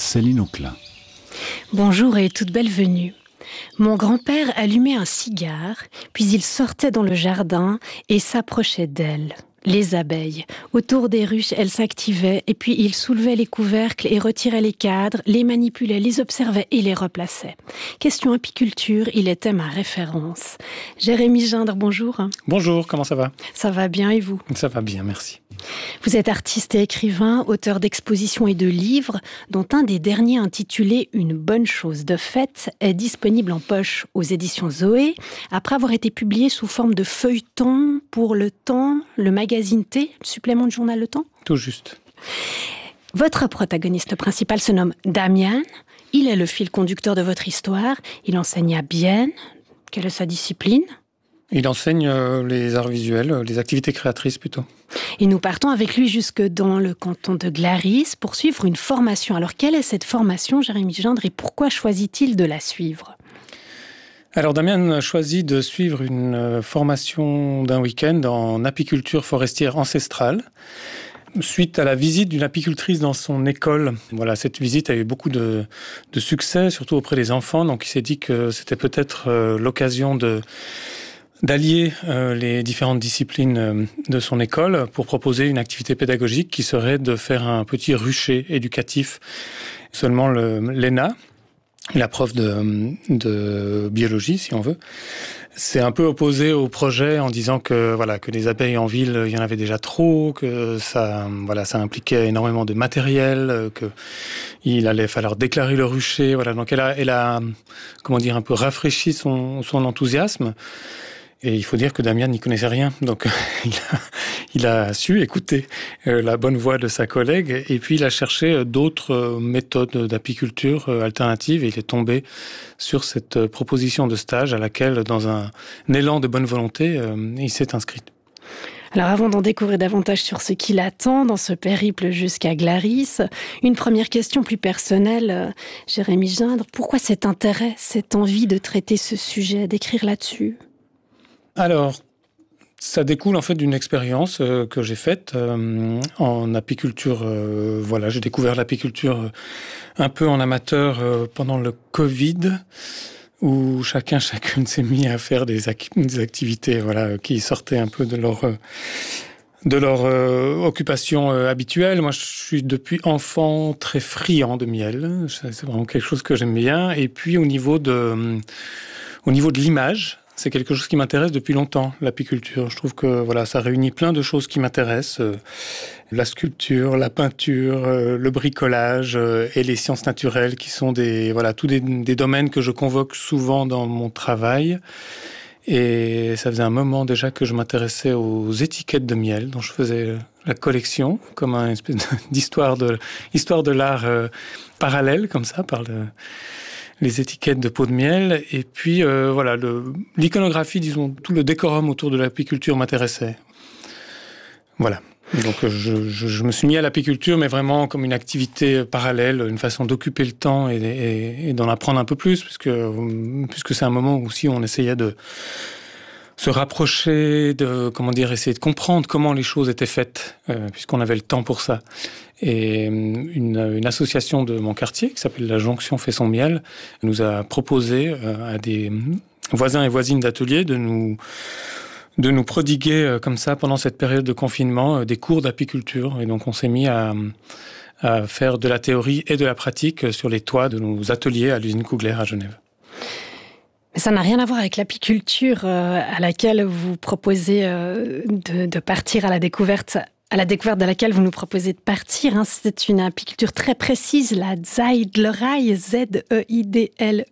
Céline Auclin. Bonjour et toute belle venue. Mon grand-père allumait un cigare, puis il sortait dans le jardin et s'approchait d'elles. Les abeilles. Autour des ruches, elles s'activaient et puis il soulevait les couvercles et retirait les cadres, les manipulait, les observait et les replaçait. Question apiculture, il était ma référence. Jérémy Gindre, bonjour. Bonjour, comment ça va ? Ça va bien et vous ? Ça va bien, merci. Vous êtes artiste et écrivain, auteur d'expositions et de livres, dont un des derniers intitulé « Une bonne chose de fait » est disponible en poche aux éditions Zoé, après avoir été publié sous forme de feuilleton pour Le Temps, le magazine T, le supplément du journal Le Temps. Tout juste. Votre protagoniste principal se nomme Damien. Il est le fil conducteur de votre histoire. Il enseigne à Bienne. Quelle est sa discipline ? Il enseigne les arts visuels, les activités créatrices plutôt. Et nous partons avec lui jusque dans le canton de Glaris pour suivre une formation. Alors, quelle est cette formation, Jérémy Gindre, et pourquoi choisit-il de la suivre ? Alors, Damien a choisi de suivre une formation d'un week-end en apiculture forestière ancestrale, suite à la visite d'une apicultrice dans son école. Voilà, cette visite a eu beaucoup de succès, surtout auprès des enfants. Donc, il s'est dit que c'était peut-être l'occasion d'allier les différentes disciplines de son école pour proposer une activité pédagogique qui serait de faire un petit rucher éducatif. Seulement Léna, la prof de biologie, si on veut, s'est un peu opposée au projet en disant que les abeilles en ville, il y en avait déjà trop, que ça impliquait énormément de matériel, que il allait falloir déclarer le rucher. Voilà, donc elle a un peu rafraîchi son enthousiasme. Et il faut dire que Damien n'y connaissait rien, donc il a su écouter la bonne voix de sa collègue, et puis il a cherché d'autres méthodes d'apiculture alternatives, et il est tombé sur cette proposition de stage à laquelle, dans un élan de bonne volonté, il s'est inscrit. Alors avant d'en découvrir davantage sur ce qui l'attend dans ce périple jusqu'à Glaris, une première question plus personnelle, Jérémy Gindre, pourquoi cet intérêt, cette envie de traiter ce sujet, d'écrire là-dessus ? Alors, ça découle en fait d'une expérience que j'ai faite en apiculture. J'ai découvert l'apiculture un peu en amateur pendant le Covid, où chacune s'est mis à faire des activités qui sortaient un peu de leur occupation habituelle. Moi, je suis depuis enfant très friand de miel. C'est vraiment quelque chose que j'aime bien. Et puis, au niveau de l'image, c'est quelque chose qui m'intéresse depuis longtemps, l'apiculture. Je trouve que ça réunit plein de choses qui m'intéressent. La sculpture, la peinture, le bricolage et les sciences naturelles qui sont tous des domaines que je convoque souvent dans mon travail. Et ça faisait un moment déjà que je m'intéressais aux étiquettes de miel, dont je faisais la collection, comme une espèce d'histoire de l'art parallèle, comme ça, par les étiquettes de pots de miel. Et puis, l'iconographie, disons, tout le décorum autour de l'apiculture m'intéressait. Voilà. Donc, je me suis mis à l'apiculture, mais vraiment comme une activité parallèle, une façon d'occuper le temps et d'en apprendre un peu plus, puisque c'est un moment aussi où on essayait de se rapprocher, essayer de comprendre comment les choses étaient faites, puisqu'on avait le temps pour ça. Et une association de mon quartier, qui s'appelle La Jonction fait son miel, nous a proposé à des voisins et voisines d'atelier de nous prodiguer comme ça, pendant cette période de confinement, des cours d'apiculture. Et donc on s'est mis à faire de la théorie et de la pratique sur les toits de nos ateliers à l'usine Kugler à Genève. Mais ça n'a rien à voir avec l'apiculture à laquelle vous proposez de partir à la découverte de laquelle vous nous proposez de partir. C'est une apiculture très précise, la Zeidlerei, Zeidlerei.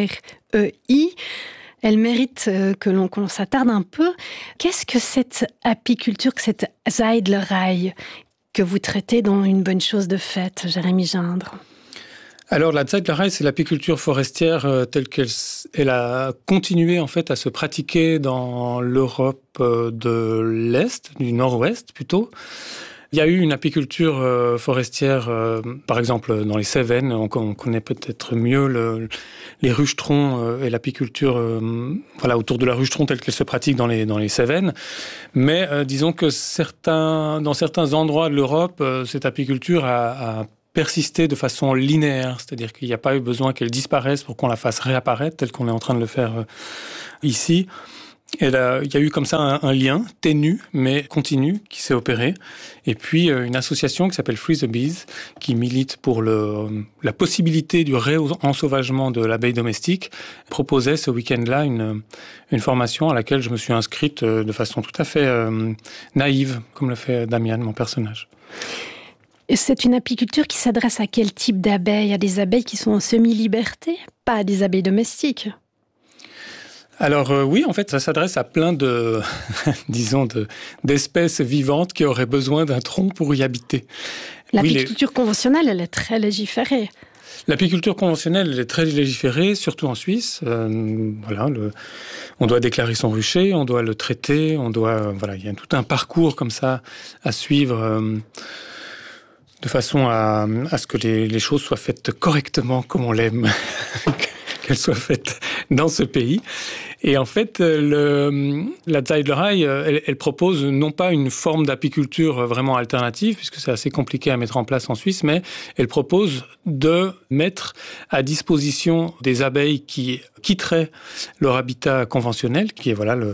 Elle mérite que l'on s'attarde un peu. Qu'est-ce que cette apiculture, que cette Zeidlerei que vous traitez dans Une bonne chose de faite, Jérémy Gindre ? Alors, la Zeidlerei, c'est l'apiculture forestière telle qu'elle a continué en fait à se pratiquer dans l'Europe de l'Est, du Nord-Ouest plutôt. Il y a eu une apiculture forestière, par exemple dans les Cévennes. On connaît peut-être mieux les ruchetrons et l'apiculture autour de la rucheton telle qu'elle se pratique dans les Cévennes. Mais disons que dans certains endroits de l'Europe, cette apiculture a persisté de façon linéaire, c'est-à-dire qu'il n'y a pas eu besoin qu'elle disparaisse pour qu'on la fasse réapparaître, tel qu'on est en train de le faire ici. Et là, il y a eu comme ça un lien ténu, mais continu, qui s'est opéré. Et puis, une association qui s'appelle Free the Bees, qui milite pour la possibilité du réensauvagement de l'abeille domestique, proposait ce week-end-là une formation à laquelle je me suis inscrite de façon tout à fait naïve, comme le fait Damian, mon personnage. C'est une apiculture qui s'adresse à quel type d'abeilles? À des abeilles qui sont en semi-liberté, pas à des abeilles domestiques? Alors oui, en fait, ça s'adresse à plein de, d'espèces vivantes qui auraient besoin d'un tronc pour y habiter. L'apiculture conventionnelle, elle est très légiférée. L'apiculture conventionnelle, elle est très légiférée, surtout en Suisse. On doit déclarer son rucher, on doit le traiter, il y a tout un parcours comme ça à suivre. De façon à ce que les choses soient faites correctement comme on l'aime qu'elles soient faites dans ce pays. Et en fait, la Zeidlerei, elle propose non pas une forme d'apiculture vraiment alternative, puisque c'est assez compliqué à mettre en place en Suisse, mais elle propose de mettre à disposition des abeilles qui quitteraient leur habitat conventionnel, qui est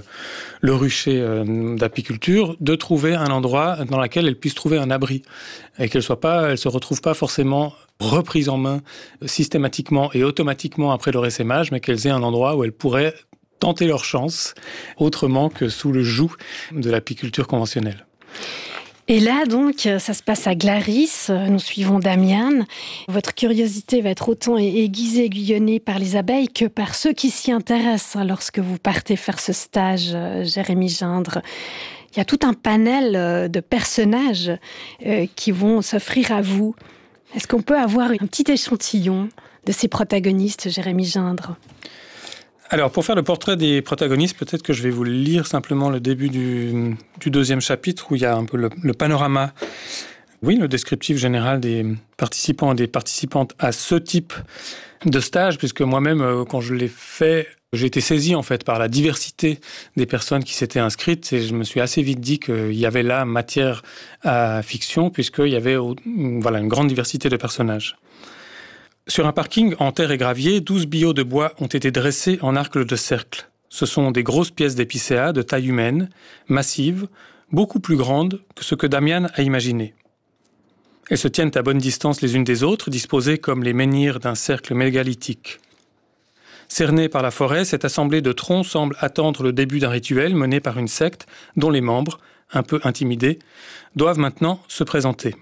le rucher d'apiculture, de trouver un endroit dans lequel elles puissent trouver un abri et qu'elles se retrouvent pas forcément reprises en main systématiquement et automatiquement après leur essaimage, mais qu'elles aient un endroit où elles pourraient tenter leur chance autrement que sous le joug de l'apiculture conventionnelle. Et là, donc, ça se passe à Glaris. Nous suivons Damian. Votre curiosité va être autant aiguisée, aiguillonnée par les abeilles que par ceux qui s'y intéressent lorsque vous partez faire ce stage, Jérémy Gindre. Il y a tout un panel de personnages qui vont s'offrir à vous. Est-ce qu'on peut avoir un petit échantillon de ces protagonistes, Jérémy Gindre ? Alors, pour faire le portrait des protagonistes, peut-être que je vais vous lire simplement le début du deuxième chapitre où il y a un peu le panorama, le descriptif général des participants et des participantes à ce type de stage, puisque moi-même, quand je l'ai fait, j'ai été saisi en fait par la diversité des personnes qui s'étaient inscrites et je me suis assez vite dit qu'il y avait là matière à fiction, puisqu'il y avait une grande diversité de personnages. Sur un parking en terre et gravier, 12 billots de bois ont été dressés en arc de cercle. Ce sont des grosses pièces d'épicéa de taille humaine, massives, beaucoup plus grandes que ce que Damian a imaginé. Elles se tiennent à bonne distance les unes des autres, disposées comme les menhirs d'un cercle mégalithique. Cernée par la forêt, cette assemblée de troncs semble attendre le début d'un rituel mené par une secte dont les membres, un peu intimidés, doivent maintenant se présenter.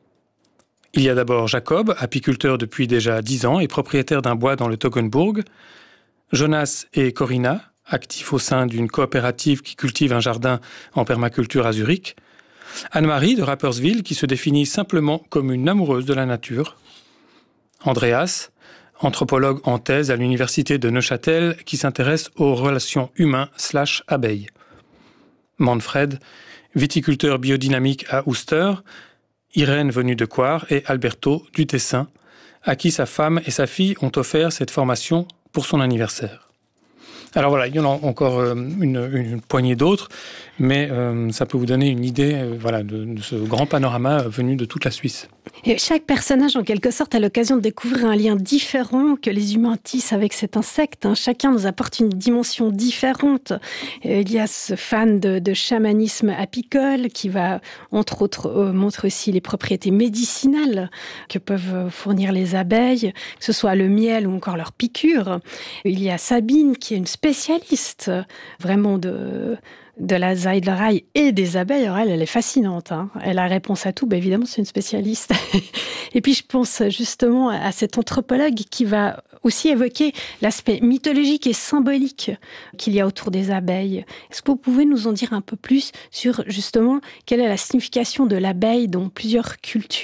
Il y a d'abord Jacob, apiculteur depuis déjà 10 ans et propriétaire d'un bois dans le Toggenburg. Jonas et Corinna, actifs au sein d'une coopérative qui cultive un jardin en permaculture à Zurich. Anne-Marie de Rapperswil, qui se définit simplement comme une amoureuse de la nature. Andreas, anthropologue en thèse à l'université de Neuchâtel, qui s'intéresse aux relations humains/abeilles. Manfred, viticulteur biodynamique à Ouster. Irène venue de Coire et Alberto du Tessin, à qui sa femme et sa fille ont offert cette formation pour son anniversaire. Alors voilà, il y en a encore une poignée d'autres, mais ça peut vous donner une idée de ce grand panorama venu de toute la Suisse. Et chaque personnage, en quelque sorte, a l'occasion de découvrir un lien différent que les humains tissent avec cet insecte. Chacun nous apporte une dimension différente. Il y a ce fan de chamanisme apicole qui va, entre autres, montrer aussi les propriétés médicinales que peuvent fournir les abeilles, que ce soit le miel ou encore leur piqûre. Il y a Sabine qui est une spécialiste vraiment de la Zeidlerei et des abeilles. Alors elle est fascinante. Elle a réponse à tout. Évidemment, c'est une spécialiste. Et puis, je pense justement à cet anthropologue qui va aussi évoquer l'aspect mythologique et symbolique qu'il y a autour des abeilles. Est-ce que vous pouvez nous en dire un peu plus sur, justement, quelle est la signification de l'abeille dans plusieurs cultures ?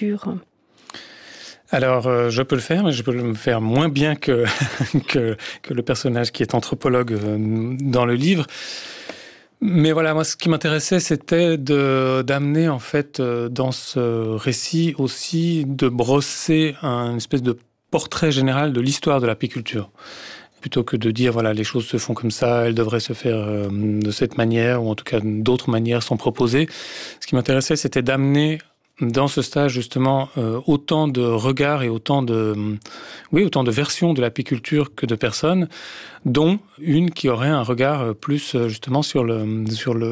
Alors, je peux le faire, mais je peux le faire moins bien que le personnage qui est anthropologue dans le livre. Mais voilà, moi, ce qui m'intéressait, c'était d'amener, en fait, dans ce récit aussi, de brosser une espèce de portrait général de l'histoire de l'apiculture. Plutôt que de dire, les choses se font comme ça, elles devraient se faire de cette manière, ou en tout cas, d'autres manières sont proposées. Ce qui m'intéressait, c'était d'amener dans ce stage justement autant de regards et autant de versions de l'apiculture que de personnes, dont une qui aurait un regard plus justement sur le